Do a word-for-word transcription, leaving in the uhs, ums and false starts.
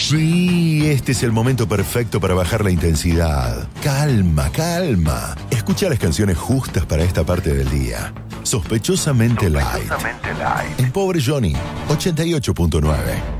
Sí, este es el momento perfecto para bajar la intensidad. Calma, calma. Escucha las canciones justas para esta parte del día. Sospechosamente, Sospechosamente light. light. En Pobre Johnny, ochenta y ocho punto nueve.